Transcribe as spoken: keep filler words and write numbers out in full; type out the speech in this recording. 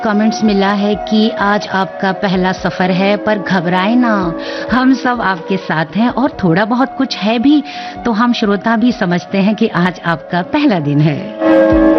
Comments मिला है कि आज आपका पहला सफर है, पर घबराए ना, हम सब आपके साथ हैं और थोड़ा बहुत कुछ है भी तो हम श्रोता भी समझते हैं कि आज आपका पहला दिन है।